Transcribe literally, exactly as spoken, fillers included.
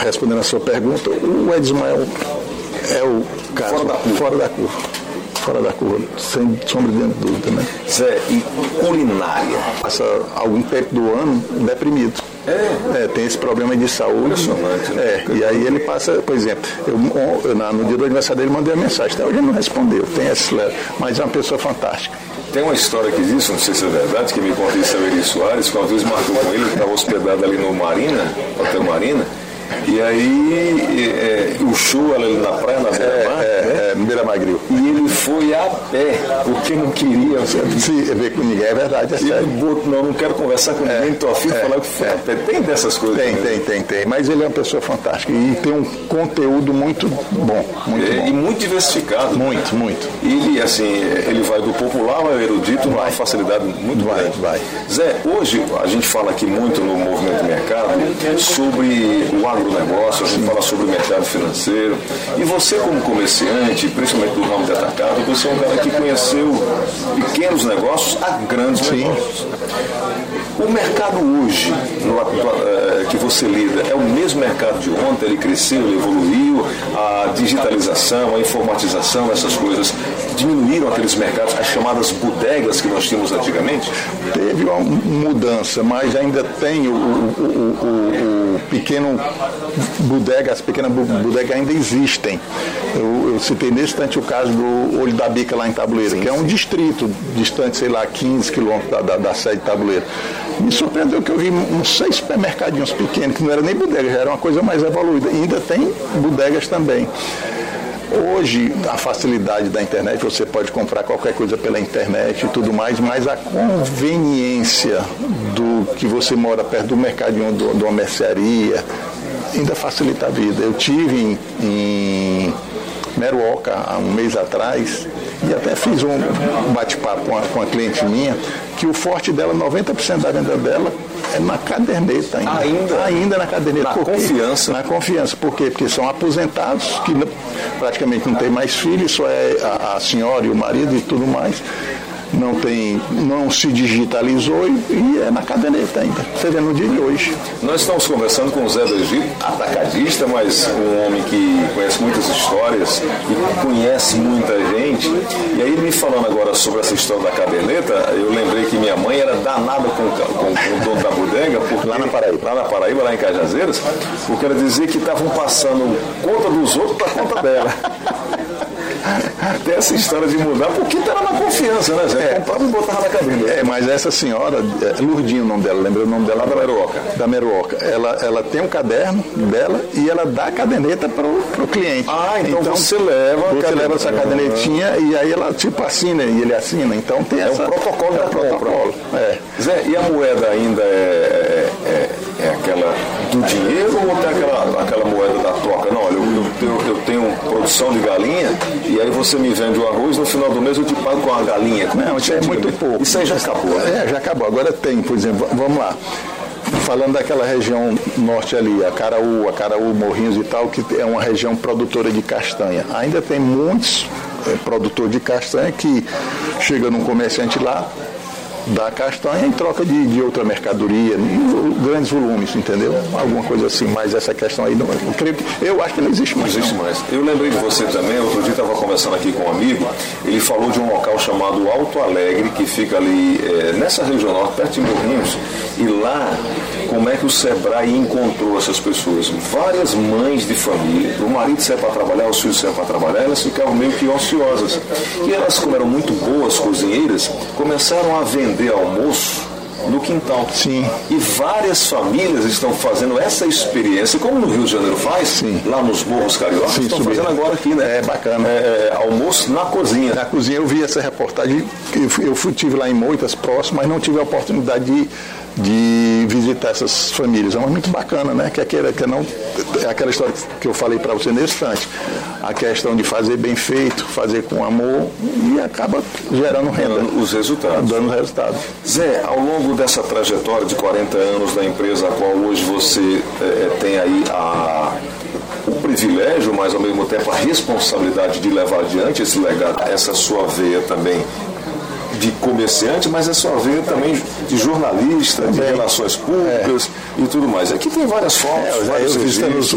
respondendo a sua pergunta, o Edismael é o caso fora da curva. Fora da curva. Fora da curva, sem sombra de dúvida, né? Zé, e culinária? Passa algum tempo do ano deprimido. É? É, tem esse problema de saúde. Impressionante, né? É, e aí ele passa, por exemplo, eu, eu, no dia do aniversário dele mandei uma mensagem, até hoje ele não respondeu, tem esse, mas é uma pessoa fantástica. Tem uma história que existe, não sei se é verdade, que me conta isso o Eri Soares, que uma vez marcou com ele, ele estava hospedado ali no Marina, Hotel Marina, e aí é, o show ali na praia, na beira-mar, é, é, né? é, no Beira-Magril. E ele foi a pé, porque não queria. Se ver com ninguém, é verdade, é sério. Botou, não, não quero conversar com ninguém, estou afim de falar que foi a pé. Tem dessas coisas? Tem, também. tem, tem, tem. Mas ele é uma pessoa fantástica e tem um conteúdo muito bom. Muito é, bom. E muito diversificado. Muito, né? muito. E ele, assim, ele vai do popular ao erudito numa facilidade muito vai, grande. Vai. Zé, hoje a gente fala aqui muito no Movimento Mercado sobre o agronegócio, a gente fala sobre o mercado financeiro. E você, como comerciante, principalmente do ramo de atacado, você é um cara que conheceu pequenos negócios a grandes Sim. negócios. O mercado hoje, no, uh, que você lida, é o mesmo mercado de ontem? Ele cresceu, ele evoluiu, a digitalização, a informatização, essas coisas diminuíram aqueles mercados, as chamadas bodegas que nós tínhamos antigamente? Teve uma mudança, mas ainda tem o, o, o, o, o pequeno bodega, as pequenas bodegas ainda existem. Eu, eu citei nesse instante o caso do Olho da Bica lá em Tabuleiro, sim, que é um distrito distante, sei lá, quinze quilômetros da, da, da sede de Tabuleiro. Me surpreendeu que eu vi uns seis supermercadinhos pequenos, que não era nem bodega, já era uma coisa mais evoluída. E ainda tem bodegas também. Hoje, a facilidade da internet, você pode comprar qualquer coisa pela internet e tudo mais, mas a conveniência do que você mora perto do mercadinho, do, de uma mercearia, ainda facilita a vida. Eu tive em, em Meruoca há um mês atrás e até fiz um bate-papo com, com a cliente minha, que o forte dela, noventa por cento da venda dela é na caderneta ainda. Ainda? Ainda na caderneta. Na Por quê? confiança? Na confiança. Por quê? Porque são aposentados que praticamente não tem mais filhos, só é a, a senhora e o marido e tudo mais. Não tem, não se digitalizou e, e é na caderneta ainda. Você vê no dia de hoje. Nós estamos conversando com o Zé do Egito, atacadista, mas um homem que conhece muitas histórias e conhece muita gente. E aí, me falando agora sobre essa história da caderneta, eu lembrei que minha mãe era danada com, com, com o dono da bodega, porque, lá na Paraíba. Lá na Paraíba, lá em Cajazeiras, porque ela dizia que estavam passando conta dos outros para conta dela. Tem essa história de mudar, porque estava na confiança, né, Zé? É. Comprava e botava na caderneta. É, mas essa senhora, é Lurdinho o nome dela, lembrei o nome dela? Da Meruoca. Da Meruoca. Ela, ela tem um caderno dela e ela dá a caderneta para o cliente. Ah, então, então você leva Você caderneta. leva essa cadernetinha e aí ela tipo assina e ele assina. Então tem é essa... É o protocolo é da o protocolo. É. Zé, e a moeda ainda é, é, é aquela do dinheiro ou tem aquela, aquela moeda da troca? Não, olha, eu, eu, tenho, eu tenho produção de galinha e aí você me vende o arroz, no final do mês eu te pago com a galinha. Não, isso é muito pouco. Isso aí já acabou, né? É, já acabou. Agora tem, por exemplo, vamos lá. Falando daquela região norte ali, a Caraú, a Caraú, Morrinhos e tal, que é uma região produtora de castanha. Ainda tem muitos é, produtores de castanha que chega num comerciante lá, dá castanha em troca de, de outra mercadoria, em grandes volumes, entendeu? Alguma coisa assim, mas essa questão aí, não, eu, creio que, eu acho que não existe mais. Não existe mais. Eu lembrei de você também, outro dia estava conversando aqui com um amigo, ele falou de um local chamado Alto Alegre, que fica ali é, nessa região norte, perto de Morrinhos, e lá, como é que o Sebrae encontrou essas pessoas? Várias mães de família, o marido saiu para trabalhar, os filhos saíram para trabalhar, elas ficavam meio que ociosas. E elas, como eram muito boas cozinheiras, começaram a vender almoço no quintal. Sim. E várias famílias estão fazendo essa experiência, como no Rio de Janeiro faz, sim, lá nos morros cariocas, sim, estão subir. fazendo agora aqui, né? É bacana. É, almoço na cozinha. Na cozinha, eu vi essa reportagem, eu fui, tive lá em Moitas, próximo, mas não tive a oportunidade de, de visitar essas famílias. É muito bacana, né? Que, aquele, que não, é aquela história que eu falei para você nesse instante. A questão de fazer bem feito, fazer com amor e acaba gerando renda. Dando os resultados. Dando resultados. Zé, ao longo dessa trajetória de quarenta anos da empresa, a qual hoje você é, tem aí a, o privilégio, mas ao mesmo tempo a responsabilidade de levar adiante esse legado, essa sua veia também de comerciante, mas é sua veia também de jornalista, de relações públicas é. e tudo mais. Aqui tem várias fotos, é, vários eu, eu